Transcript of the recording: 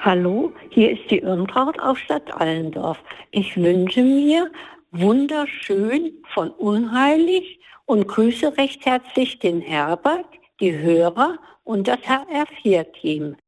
Hallo, hier ist die Irmtraut auf Stadt Allendorf. Ich wünsche mir wunderschön von Unheilig und grüße recht herzlich den Herbert, die Hörer und das HR4-Team.